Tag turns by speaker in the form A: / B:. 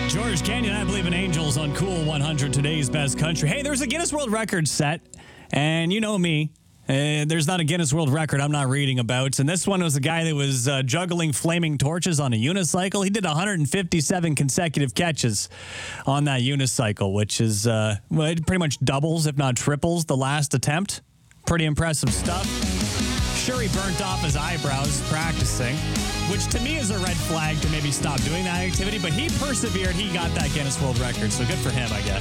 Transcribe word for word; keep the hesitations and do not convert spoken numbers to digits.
A: George Canyon, I Believe in Angels on Cool one hundred, today's best country. Hey, there's a Guinness World Record set, and you know me. Uh, there's not a Guinness World Record I'm not reading about. And this one was a guy that was uh, juggling flaming torches on a unicycle. He did one hundred fifty-seven consecutive catches on that unicycle, which is uh, well, it pretty much doubles, if not triples, the last attempt. Pretty impressive stuff. Sure, he burnt off his eyebrows practicing, which to me is a red flag to maybe stop doing that activity. But he persevered. He got that Guinness World Record, so good for him, I guess.